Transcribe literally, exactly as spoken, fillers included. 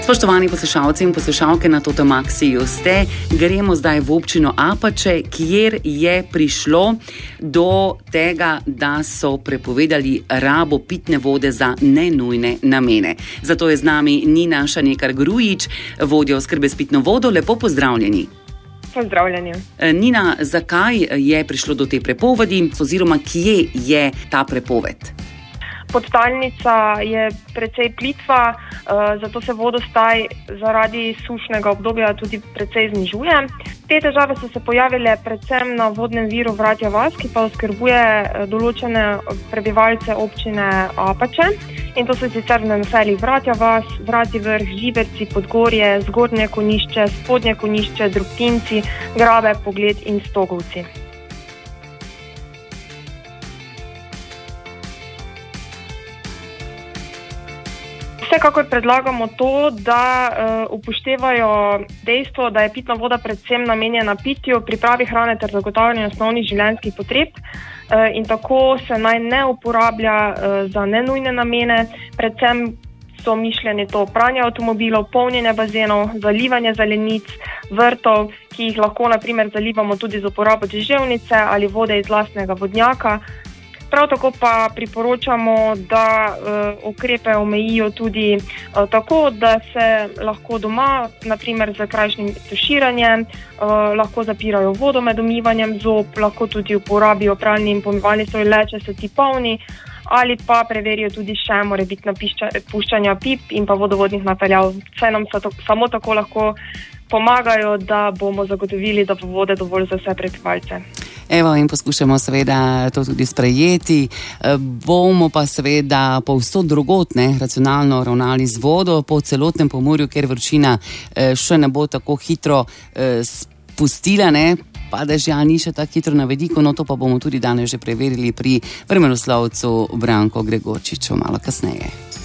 Spoštovani poslušalci in poslušalke na Toto Maxiju ste, gremo zdaj v občino Apače, kjer je prišlo do tega, da so prepovedali rabo pitne vode za nenujne namene. Zato je z nami Nina Šanekar-Grujič, vodja oskrbe s pitno vodo. Lepo pozdravljeni. Pozdravljeni. Nina, zakaj je prišlo do te prepovedi oziroma kje je ta prepoved? Podtalnica je precej plitva, zato se vodostaj zaradi sušnega obdobja tudi precej znižuje. Te težave so se pojavile predvsem na vodnem viru Vratja vas, ki pa oskrbuje določene prebivalce občine Apače. In to so sicer v naseljih Vratja vas, Vratji vrh, Žiberci, Podgorje, Zgornje Konjišče, Spodnje Konjišče, Drobtinci, Grabe, Pogled in Stogovci. Vsekakor predlagamo to, da uh, upoštevajo dejstvo, da je pitna voda predvsem namenjena pitju, pripravi hrane ter zagotavljanju osnovnih življenjskih potreb uh, in tako se naj ne uporablja uh, za nenujne namene. Predvsem so mišljeni to pranje avtomobilov, polnjenje bazenov, zalivanje zelenic, vrtov, ki jih lahko na primer zalivamo tudi z uporabo deževnice ali vode iz lastnega vodnjaka. Prav tako pa priporočamo, da uh, ukrepe omejijo tudi uh, tako, da se lahko doma, naprimer z krajšnjim tuširanjem, uh, lahko zapirajo vodo med umivanjem zob, lahko tudi uporabijo pralni in pomivalni stroj le, če so ti polni, ali pa preverijo tudi še morebitna puščanja pip in pa vodovodnih napeljav. Vse nam to, samo tako lahko pomagajo, da bomo zagotovili, da bo vode dovolj za vse prebivalce. Evo, in poskušamo seveda to tudi sprejeti. Bomo pa seveda povsod drugod ne, racionalno ravnali z vodo po celotnem Pomurju, ker vročina še ne bo tako hitro spustila, ne, pa dežja ni še tako hitro na vidiku, no to pa bomo tudi danes že preverili pri vremenoslovcu Branku Gregorčiču malo kasneje.